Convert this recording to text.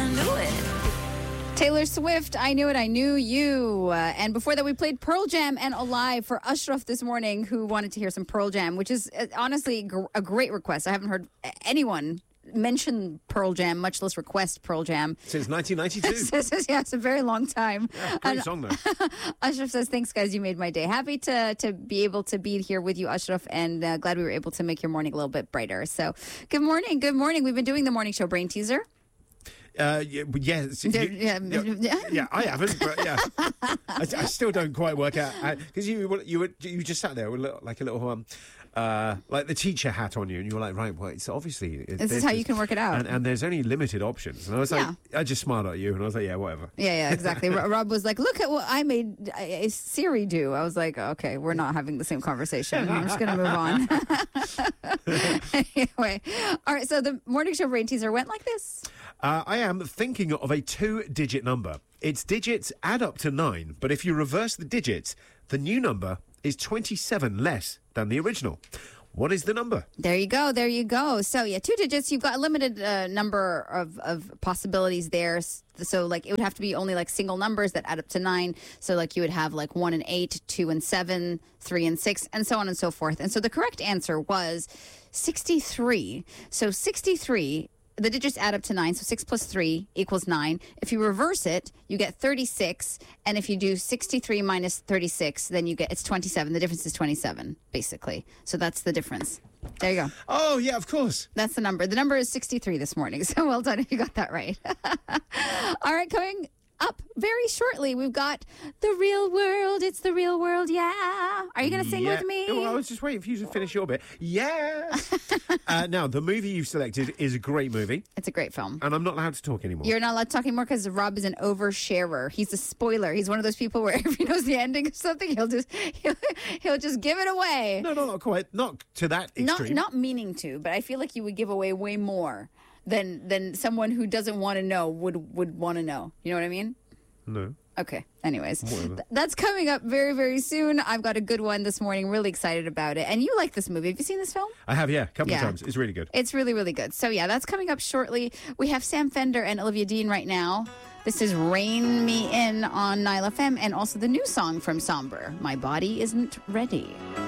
I knew it. Taylor Swift, I Knew It, I Knew You. And before that, we played Pearl Jam and Alive for Ashraf this morning, who wanted to hear some Pearl Jam, which is honestly a great request. I haven't heard anyone mention Pearl Jam, much less request Pearl Jam. Since 1992. Yeah, it's a very long time. Yeah, great song, though. Ashraf says, thanks, guys. You made my day. Happy to be able to be here with you, Ashraf, and glad we were able to make your morning a little bit brighter. So, good morning. Good morning. We've been doing the morning show brain teaser. Yes. Yeah, I haven't, but yeah. I still don't quite work out. Because you just sat there with like a little... like the teacher hat on you, and you were like, right, well, it's obviously... This is how you can work it out. And there's only limited options. And I was like, I just smiled at you, and I was like, yeah, whatever. Yeah, exactly. Rob was like, look at what I made Siri do. I was like, okay, we're not having the same conversation. I'm just going to move on. Anyway, all right, so the morning show brain teaser went like this. I am thinking of a 2-digit number. Its digits add up to 9, but if you reverse the digits, the new number is 27 less than the original. What is the number? There you go. There you go. So, yeah, 2 digits. You've got a limited number of possibilities there. So, like, it would have to be only, like, single numbers that add up to 9. So, like, you would have, like, 1 and 8, 2 and 7, 3 and 6, and so on and so forth. And so the correct answer was 63. So, 63... the digits add up to 9, so 6 plus 3 equals 9. If you reverse it, you get 36, and if you do 63 minus 36, then you get, it's 27. The difference is 27, basically. So that's the difference. There you go. Oh, yeah, of course. That's the number. The number is 63 this morning, so well done if you got that right. All right, coming up very shortly, we've got The Real World. It's The Real World, yeah. Are you going to sing with me? Oh, I was just waiting for you to finish your bit. Yes. Now, the movie you've selected is a great movie. It's a great film. And I'm not allowed to talk anymore. You're not allowed to talk anymore because Rob is an oversharer. He's a spoiler. He's one of those people where if he knows the ending of something, he'll just give it away. No, not quite. Not to that extreme. Not meaning to, but I feel like you would give away way more than someone who doesn't want to know would want to know. You know what I mean? No. Okay. Anyways, that's coming up very, very soon. I've got a good one this morning. Really excited about it. And you like this movie. Have you seen this film? I have, yeah. A couple of times. It's really good. It's really, really good. So, yeah, that's coming up shortly. We have Sam Fender and Olivia Dean right now. This is Rain Me In on Nile FM, and also the new song from Somber, My Body Isn't Ready.